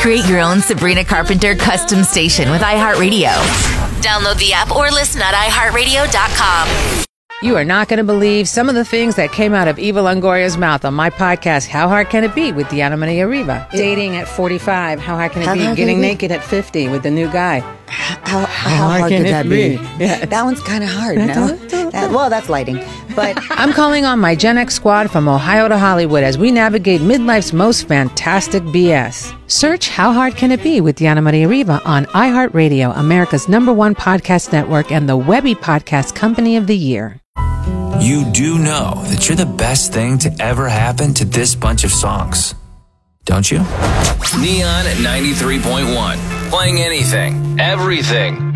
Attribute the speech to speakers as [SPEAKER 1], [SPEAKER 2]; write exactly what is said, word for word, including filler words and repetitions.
[SPEAKER 1] Create your own Sabrina Carpenter custom station with iHeartRadio. Download the app or listen at i heart radio dot com.
[SPEAKER 2] You are not going to believe some of the things that came out of Eva Longoria's mouth on my podcast, How Hard Can It Be, with Diana Maria Riva. Dating at forty-five, how hard can it
[SPEAKER 3] How
[SPEAKER 2] be?
[SPEAKER 3] hard can
[SPEAKER 2] Getting
[SPEAKER 3] it be?
[SPEAKER 2] naked at fifty with the new guy.
[SPEAKER 3] How, how hard
[SPEAKER 2] can
[SPEAKER 3] could
[SPEAKER 2] it
[SPEAKER 3] that be?
[SPEAKER 2] be? Yeah.
[SPEAKER 3] That one's kind of hard, no? That, well, that's lighting. But
[SPEAKER 2] I'm calling on my Gen X squad from Ohio to Hollywood as we navigate midlife's most fantastic B S. Search How Hard Can It Be with Diana Maria Riva on iHeartRadio, America's number one podcast network and the Webby Podcast Company of the Year.
[SPEAKER 4] You do know that you're the best thing to ever happen to this bunch of songs, don't you? Neon at ninety-three point one. Playing anything, everything,